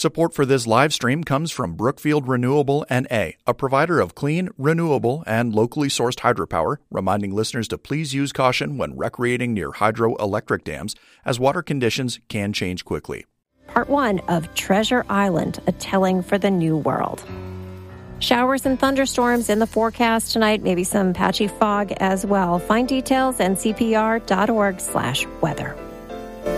Support for this live stream comes from Brookfield Renewable N.A., a provider of clean, renewable, and locally sourced hydropower, reminding listeners to please use caution when recreating near hydroelectric dams, as water conditions can change quickly. Part 1 of Treasure Island, a telling for the new world. Showers and thunderstorms in the forecast tonight, maybe some patchy fog as well. Find details at ncpr.org/weather.